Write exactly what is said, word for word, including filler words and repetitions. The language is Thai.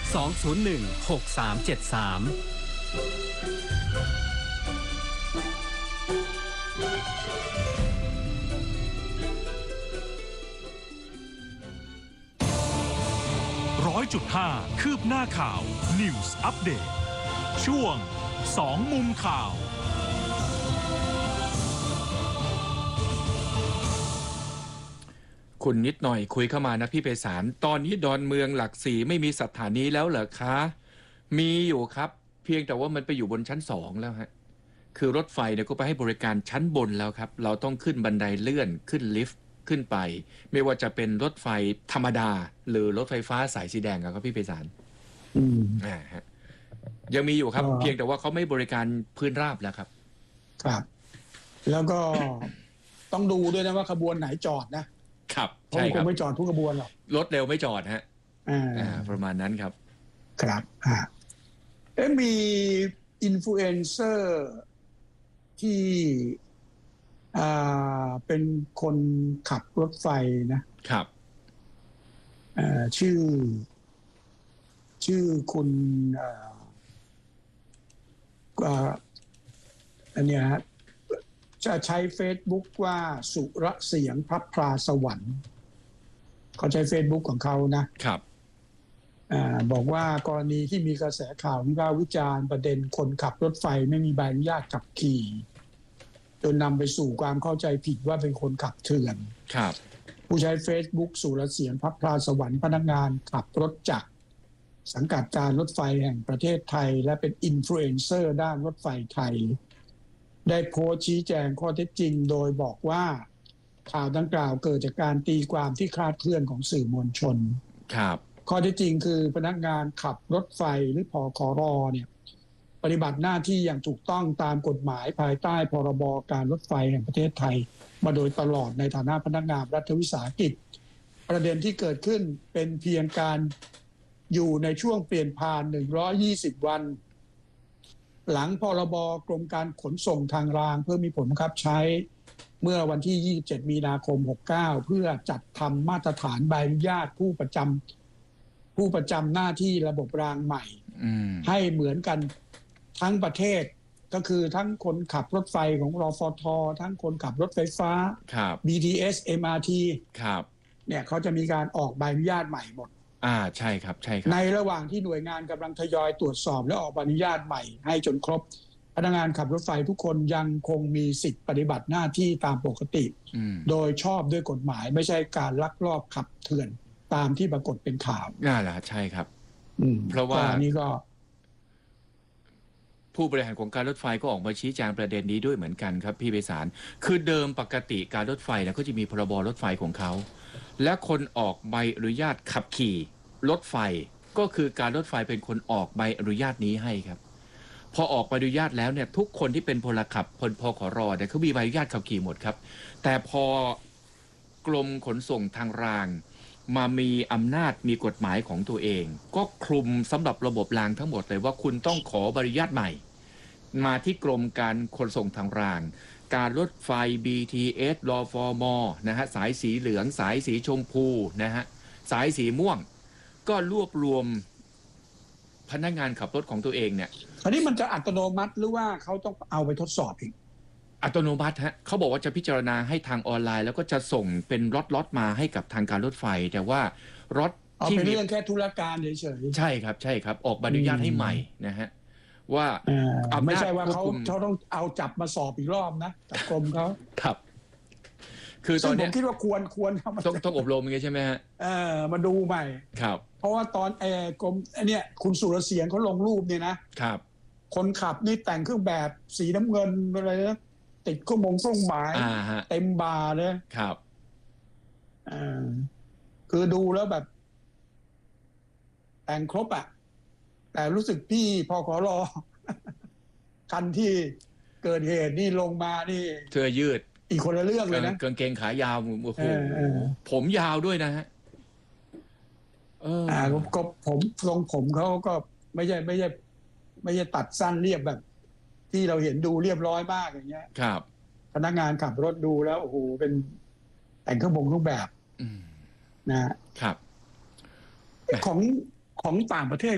สอง ศูนย์ หนึ่ง หก สาม เจ็ด สามร้อยจุดห้า คืบหน้าข่าว News Update ช่วงสองมุมข่าวคุณนิดหน่อยคุยเข้ามานะพี่ไพศาลตอนนี้ดอนเมืองหลักสี่ไม่มีสถานีแล้วเหรอคะมีอยู่ครับเพียงแต่ว่ามันไปอยู่บนชั้นสองแล้วฮะคือรถไฟเนี่ยก็ไปให้บริการชั้นบนแล้วครับเราต้องขึ้นบันไดเลื่อนขึ้นลิฟต์ขึ้นไปไม่ว่าจะเป็นรถไฟธรรมดาหรือรถไฟฟ้าสายสีแดงครับพี่ไพศาลอืมอ่าฮะยังมีอยู่ครับเพียงแต่ว่าเขาไม่บริการพื้นราบแล้วครับครับแล้วก็ต้องดูด้วยนะว่าขบวนไหนจอดนะครับใช่ครับคงไม่จอดทุกขบวนหรอกรถเร็วไม่จอดฮะอ่าประมาณนั้นครับครับอ่าเอ๊ะมีอินฟลูเอนเซอร์ที่อ่าเป็นคนขับรถไฟนะครับอ่าชื่อชื่อคุณอ่าอันเนี้ยฮะจะใช้ Facebook ว่าสุรเสียงพระพราสวรรค์เขาใช้ Facebook ของเขานะครับอ่าบอกว่ากรณีที่มีกระแสข่าววิพากษ์วิจารณ์ประเด็นคนขับรถไฟไม่มีใบอนุญาตขับขี่จนนำไปสู่ความเข้าใจผิดว่าเป็นคนขับเถื่อนครับผู้ใช้ Facebook สุรเสียงพระพราสวรรค์พนักงานขับรถจักรสังกัดการรถไฟแห่งประเทศไทยและเป็นอินฟลูเอนเซอร์ด้านรถไฟไทยได้โพสต์ชี้แจงข้อเท็จจริงโดยบอกว่าข่าวดังกล่าวเกิดจากการตีความที่คลาดเคลื่อนของสื่อมวลชนครับข้อเท็จจริงคือพนักงานขับรถไฟหรือพคร.เนี่ยปฏิบัติหน้าที่อย่างถูกต้องตามกฎหมายภายใต้พรบการรถไฟแห่งประเทศไทยมาโดยตลอดในฐานะพนักงานรัฐวิสาหกิจประเด็นที่เกิดขึ้นเป็นเพียงการอยู่ในช่วงเปลี่ยนผ่านหนึ่งร้อยยี่สิบวันหลังพรบกรมการขนส่งทางรางเพื่อมีผลบังคับใช้เมื่อวันที่ยี่สิบเจ็ดมีนาคมหกเก้าเพื่อจัดทำมาตรฐานใบอนุญาตผู้ประจำผู้ประจำหน้าที่ระบบรางใหม่ให้เหมือนกันทั้งประเทศก็คือทั้งคนขับรถไฟของรฟท.ทั้งคนขับรถไฟฟ้า บี ที เอส เอ็ม อาร์ ทีครับเนี่ยเขาจะมีการออกใบอนุญาตใหม่หมดอ่าใช่ครับใช่ครับในระหว่างที่หน่วยงานกำลังทยอยตรวจสอบและออกใบอนุญาตใหม่ให้จนครบพนักงานขับรถไฟทุกคนยังคงมีสิทธิปฏิบัติหน้าที่ตามปกติโดยชอบด้วยกฎหมายไม่ใช่การลักลอบขับเถื่อนตามที่ปรากฏเป็นข่าวน่าละใช่ครับเพราะว่านี่ก็ผู้บริหารของการรถไฟก็ออกมาชี้แจงประเด็นนี้ด้วยเหมือนกันครับพี่ไพศาลคือเดิมปกติการรถไฟเนี่ยก็จะมีพรบรถไฟของเขาและคนออกใบอนุญาตขับขี่รถไฟก็คือการรถไฟเป็นคนออกใบอนุญาตนี้ให้ครับพอออกใบอนุญาตแล้วเนี่ยทุกคนที่เป็นพลขับพลพขรเนี่ยเขามีใบอนุญาตขับขี่หมดครับแต่พอกรมขนส่งทางรางมามีอำนาจมีกฎหมายของตัวเองก็คลุมสำหรับระบบรางทั้งหมดเลยว่าคุณต้องขอใบอนุญาตใหม่มาที่กรมการขนส่งทางรางการรถไฟ บี ที เอส รฟม.นะฮะสายสีเหลืองสายสีชมพูนะฮะสายสีม่วงก็รวบรวมพนักงานขับรถของตัวเองเนี่ยอันนี้มันจะอัตโนมัติหรือว่าเขาต้องเอาไปทดสอบอีกอัตโนมัติฮะเขาบอกว่าจะพิจารณาให้ทางออนไลน์แล้วก็จะส่งเป็นล็อตๆมาให้กับทางการรถไฟแต่ว่ารถที่เป็นเรื่องแค่ธุรการเฉยๆใช่ครับใช่ครับออกใบอนุญาตให้ใหม่นะฮะว่าไม่ใช่ว่าเขาเขาต้องเอาจับมาสอบอีกรอบนะจากกรมเขาครับคือตอนนี้ผมคิดว่าควรควรต้องต้องอบรมอย่างงี้ใช่ไหมฮะเออมาดูใหม่ครับเพราะว่าตอนไอ้กรมไอ้เนี่ยคุณสุรเสียงเขาลงรูปเนี่ยนะครับคนขับนี่แต่งเครื่องแบบสีน้ำเงินอะไรนะติดข้อมงข้อหมายเต็มบาร์เลยครับอ่าคือดูแล้วแบบแต่งครบอ่ะแต่รู้สึกพี่พอขอรอคันที่เกิดเหตุนี่ลงมานี่เสื้อยืดอีกคนละเรื่องเลยนะกางเกงขายาวโอ้โหผมยาวด้วยนะฮะเอออ่าก็ผมทรงผมเขาก็ไม่ใช่ไม่ใช่ไม่ใช่ตัดสั้นเรียบแบบที่เราเห็นดูเรียบร้อยมากอย่างเงี้ยครับพนักงานขับรถดูแล้วโอ้โหเป็นแต่งเครื่องบงเครื่องแบบนะครับของของต่างประเทศ